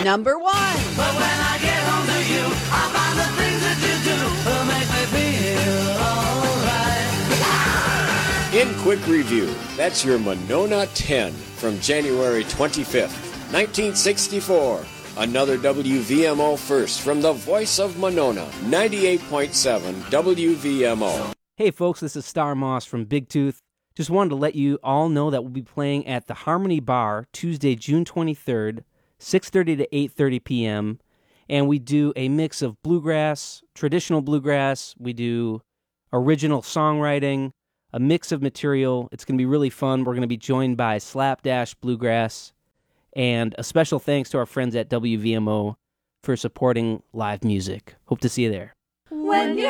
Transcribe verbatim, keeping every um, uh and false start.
number one. But when I get home to you, I find the things that you do will make me feel alright. In quick review, that's your Monona ten from January twenty-fifth, nineteen sixty-four. Another W V M O first from the voice of Monona, ninety-eight point seven W V M O. Hey folks, this is Star Moss from Big Tooth. Just wanted to let you all know that we'll be playing at the Harmony Bar Tuesday, June twenty-third, six thirty to eight thirty p.m. And we do a mix of bluegrass, traditional bluegrass. We do original songwriting, a mix of material. It's going to be really fun. We're going to be joined by Slapdash Bluegrass. And a special thanks to our friends at W V M O for supporting live music. Hope to see you there. When you're